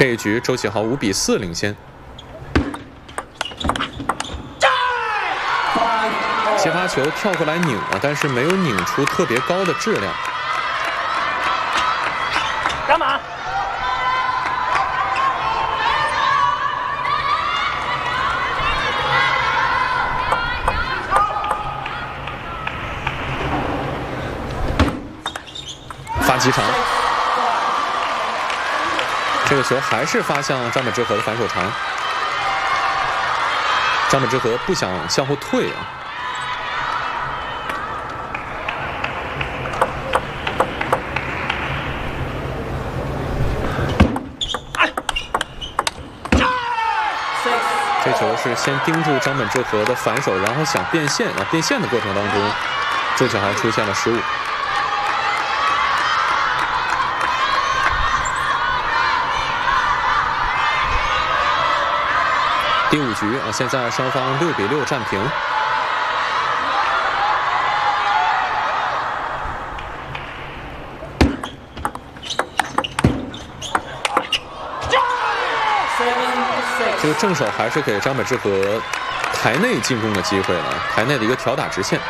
这一局周启豪5比4领先。接发球跳过来拧了，但是没有拧出特别高的质量。 干嘛？ 发击长，这个球还是发向张本智和的反手长。张本智和不想向后退啊。这球是先盯住张本智和的反手，然后想变线啊，变线的过程当中，周启豪出现了失误。第5局啊，现在双方6比6战平。这个正手还是给张本智和台内进攻的机会了，台内的一个挑打直线，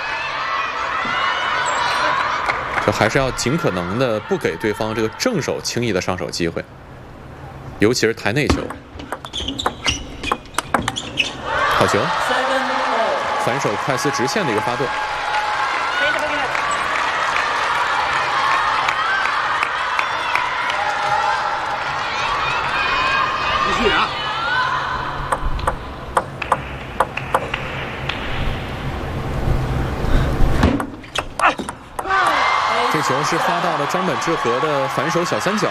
就还是要尽可能的不给对方这个正手轻易的上手机会，尤其是台内球。好球，反手快丝直线的一个发动。 继续啊！ 这球是发到了张本智和的反手小三角。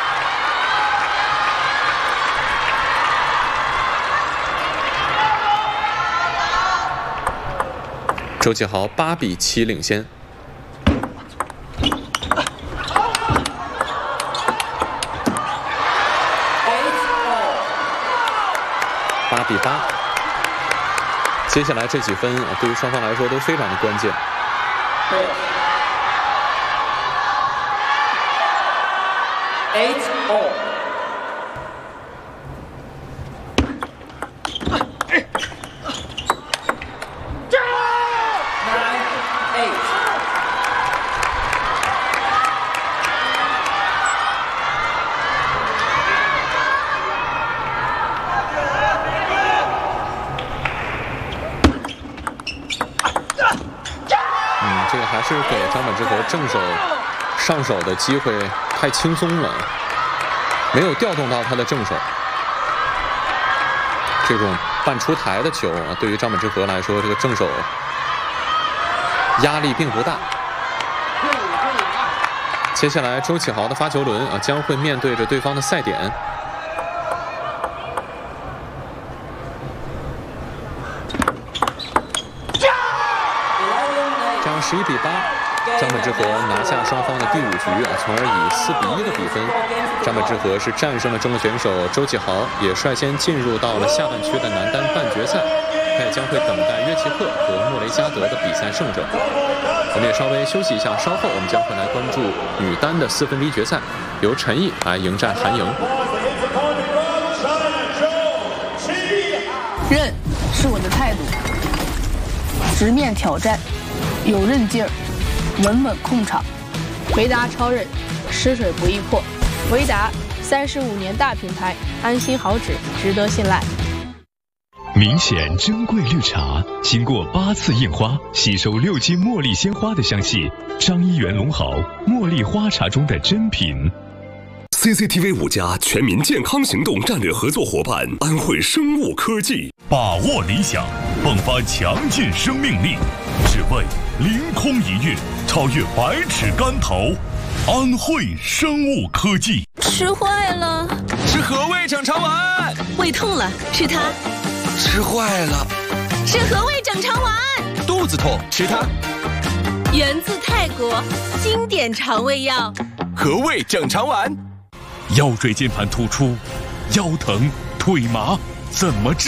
周启豪8比7领先。8比8。接下来这几分啊，对于双方来说都非常的关键。这个还是给张本智和正手上手的机会太轻松了，没有调动到他的正手。这种半出台的球啊，对于张本智和来说，这个正手压力并不大。接下来周启豪的发球轮啊，将会面对着对方的赛点。11比8，张本智和拿下双方的第5局啊，从而以4比1的比分，张本智和是战胜了中国选手周启豪，也率先进入到了下半区的男单半决赛，他也将会等待约奇克和莫雷加德的比赛胜者。我们也稍微休息一下，稍后我们将会来关注女单的4分之1决赛，由陈毅来迎战韩莹。 韧是我的态度，直面挑战。有韧劲儿，稳稳控场。维达超韧，湿水不易破。维达35年大品牌，安心好纸，值得信赖。 明显珍贵绿茶，经过8次印花，吸收6斤茉莉鲜花的香气。张一元龙豪茉莉花茶中的珍品。 CCTV 5家全民健康行动战略合作伙伴安慧生物科技， 把握理想，迸发强劲生命力，只为凌空一跃，超越百尺竿头。安慧生物科技。 吃坏了， 吃和味整肠丸。 胃痛了，吃它。 吃坏了， 吃和味整肠丸。 肚子痛，吃它。 源自泰国，经典肠胃药。 和味整肠丸。 腰椎间盘突出，腰疼腿麻怎么治？